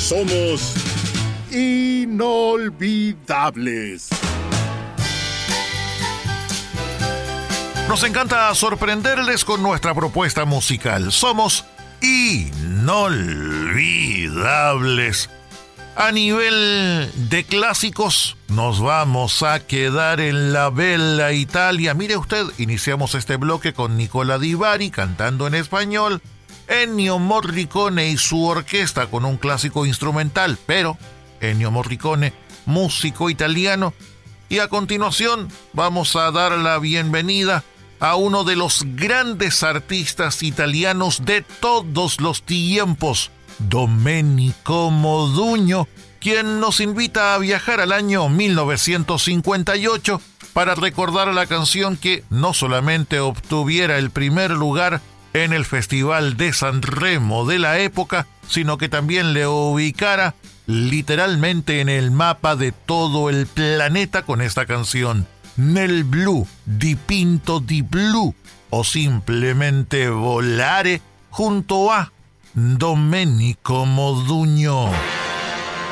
somos inolvidables. Nos encanta sorprenderles con nuestra propuesta musical. Somos inolvidables. A nivel de clásicos, nos vamos a quedar en la bella Italia. Mire usted, iniciamos este bloque con Nicola Di Bari cantando en español, Ennio Morricone y su orquesta con un clásico instrumental, pero Ennio Morricone, músico italiano. Y a continuación vamos a dar la bienvenida a uno de los grandes artistas italianos de todos los tiempos, Domenico Modugno, quien nos invita a viajar al año 1958 para recordar la canción que no solamente obtuviera el primer lugar en el Festival de Sanremo de la época, sino que también le ubicara literalmente en el mapa de todo el planeta con esta canción, Nel blu dipinto di blu, o simplemente Volare, junto a Domenico Modugno.